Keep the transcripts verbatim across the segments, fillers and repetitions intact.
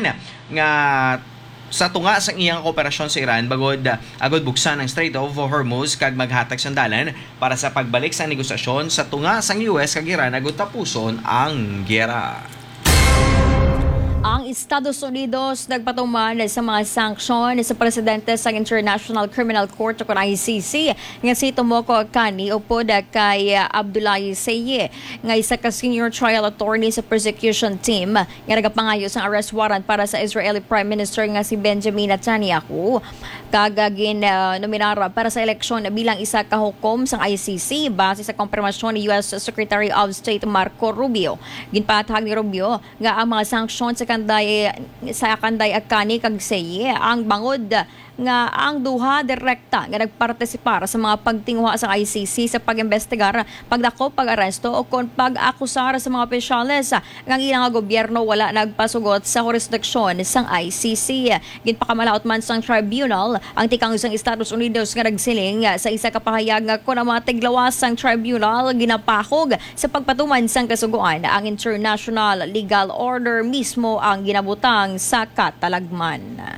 Iran nga sa tunga sa iyang kooperasyon sa Iran bagod uh, agod buksan ang Strait of Hormuz kag maghatag sandalan para sa pagbalik sa negosasyon sa tunga sang U S kag Iran agod tapuson ang giyera. Ang Estados Unidos nagpatuman sa mga sanksyon sa presidente sa International Criminal Court o I C C nga si Tomoko Akani upod kay Abdullahi Seye nga isa ka senior trial attorney sa prosecution team nga nagapangayo sa arrest warrant para sa Israeli Prime Minister nga si Benjamin Netanyahu. Kagagin uh, nominara para sa eleksyon bilang isa ka hukom sa I C C base sa konfirmasyon ni U S Secretary of State Marco Rubio. Ginpatahag ni Rubio nga ang mga sanksyon sa kanday sa kanday Akani kag Seye ang bangod nga ang duha direkta nga nagpartisipar sa mga pagtinguha sa I C C sa pag-imbestigar, pagdako, pag-aresto o kon pag-akusar sa mga opisyales nga ilang gobyerno wala nagpasugot sa jurisdiksyon sang I C C. Ginpakamalaot man sang tribunal ang tikang isang Estados Unidos nga nagsiling sa isa ka pahayag nga kun ang mga tiglawas sang tribunal ginapahog sa pagpatuman sang kasuguan ang international legal order mismo ang ginabutang sa katalagman.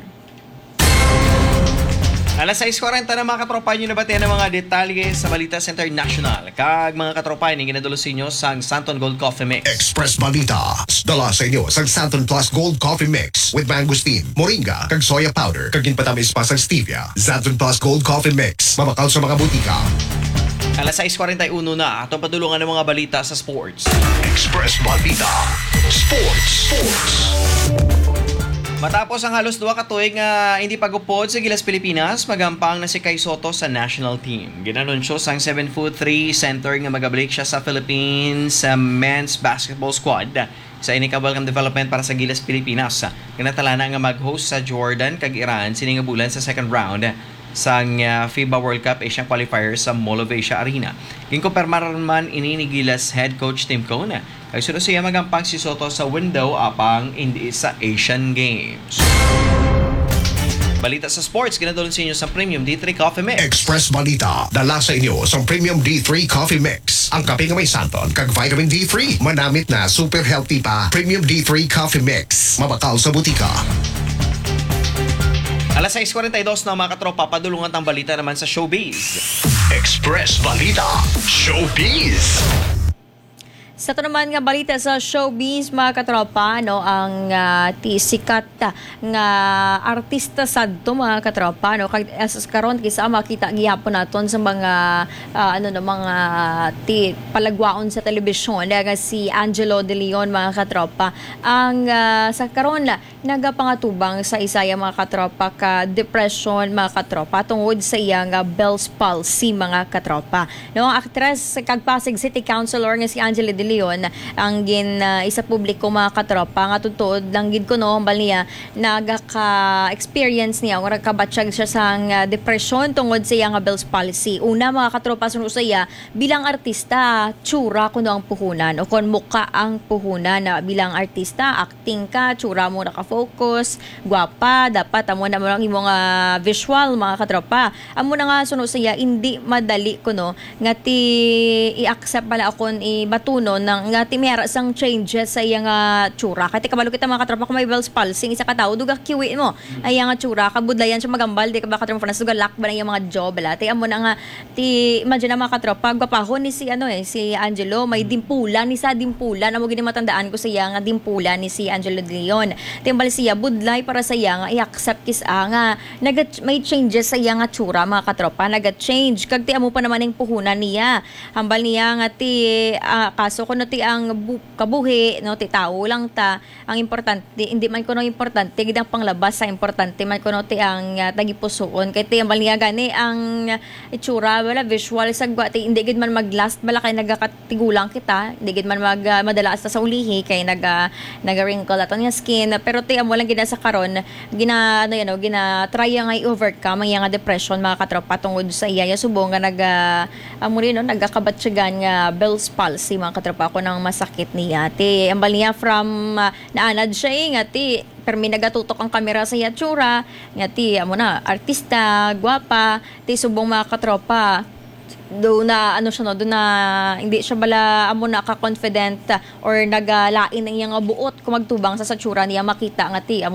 Alas sais kuwarenta na mga katropa nyo nabatian ng mga detalye sa Balita sa International. Kag mga katropa nyo ginadalo sa inyo sang Santon Gold Coffee Mix. Express Balita. Dala sa inyo sang Santon Plus Gold Coffee Mix with mangosteen, moringa, kag soya powder. Kag ginpatamis pa sang stevia. Santon Plus Gold Coffee Mix. Mamakal sa mga butika. Alas sais kuwarenta na na. Atong padulungan ng mga balita sa sports. Express Balita. Sports. Sports. Matapos ang halos duwa ka tuig nga hindi pagupod sa Gilas Pilipinas, magampang na si Kai Soto sa national team. Ginanunsyo sang seven foot three center nga magabalik siya sa Philippines sa men's basketball squad sa inika welcome development para sa Gilas Pilipinas. Ginatalana nga mag-host sa Jordan kag Iran sining bulan sa second round sang uh, FIBA World Cup Asian Qualifier sa Mall of Asia Arena. Ginkumpirmar man ini ni Gilas head coach Tim Cone kay sunod siya magampang si Soto sa window apang hindi sa Asian Games. Balita sa sports, ginadulon sa inyo sa Premium D three Coffee Mix. Express Balita. Dala sa inyo sa Premium D three Coffee Mix. Ang kape nga may santon kag vitamin D three. Manamit na super healthy pa. Premium D three Coffee Mix. Mabakal sa butika. Alas sais kuwarenta na mga katropa, padulungan ang balita naman sa showbiz. Express Balita. Showbiz. Sa ito naman nga balita sa showbiz mga katropa, no, ang uh, ti sikat nga artista sadto mga katropa, no, kag as karon kisa makita gihapon naton sa mga uh, ano no mga ti palagwaon sa telebisyon nga si Angelo De Leon mga katropa. Ang uh, sa karon nagapangatubang sa isaya mga katropa ka depression mga katropa tungod sa iya nga Bell's palsy mga katropa. No, ang aktres kag Pasig City Councilor nga si Angelo De Leon ang gin uh, isa publiko mga katropa nga tutuod lang gid ko no bal niya nagaka-experience niya or nagkabatsyag siya sa uh, depression tungod sa iya nga Bell's palsy. Una mga katropa suno sa iya bilang artista tsura kuno ang puhunan o kon muka ang puhunan na bilang artista acting ka tsura mo naka-focus gwapa dapat amo na mo lang imong uh, visual mga katropa. Amo na nga suno sa iya hindi madali kuno nga ti i-accept pala akon ibatunon ng nga ti mera sang changes sa iya nga tsura. Kati kabalo kita mga katropa kung may Bell's palsy isa ka tawo duga kiwi mo ay nga tsura kabudlayan siya magambal di ka ba katropa nas duga lakba na yung mga job bala. Ti amo na nga ti imagine na mga katropa gwapahon ni si ano eh si Angelo may dimpulan ni sa dimpulan amo gini matandaan ko sa iya nga dimpulan ni si Angelo De Leon. Ti ambal siya budlay para sa iya nga i-accept kis nga naga may changes sa iya nga tsura mga katropa naga-change kag ti amo pa naman ning puhunan niya. Hambal niya nga ti uh, kaso ko no ti ang bu- kabuhi no ti tao lang ta ang importante hindi man kuno importante gid ang panglabas sa importante man kuno ti ang uh, tagipusoon kay ti ambal niya gani ang uh, itsura wala visual sagwa ti hindi gid man maglast bala kay nagakatigulang kita hindi gid man mag uh, madala sa ulihi kay naga naga wrinkle aton nga skin pero ti amo lang gid sa karon gina ano yan no gina try nga i-overcome ang nga depression mga katropa tungod sa iya ya subong nga naga amo rin no nagakabatsyagan nga Bell's palsy mga katropa ko nang masakit niya ti ambal niya from uh, naanad siya eh nga ti permi nagatutok ang kamera sa yatsura nga ti amo na artista gwapa ti subong mga katropa do na ano siya no do na hindi siya bala amo na ka confident or nagalain ang iyang buot kung magtubang sa satsura niya makita nga ti amo